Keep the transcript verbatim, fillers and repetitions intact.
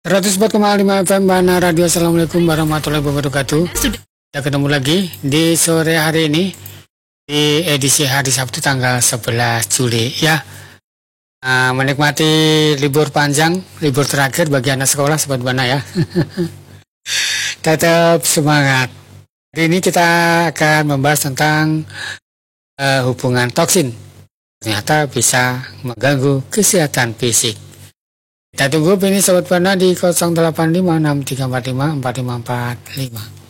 seratus empat koma lima F M Bana Radio. Assalamualaikum warahmatullahi wabarakatuh. Kita ketemu lagi di sore hari ini di edisi hari Sabtu tanggal sebelas Juli ya. Nah, menikmati libur panjang, libur terakhir bagi anak sekolah Sobat Bana ya. Tetap semangat. Hari ini kita akan membahas tentang uh, hubungan toksin. Ternyata bisa mengganggu kesehatan fisik. Kita tunggu ini Sobat Bana di nol delapan lima enam tiga empat lima empat lima empat lima.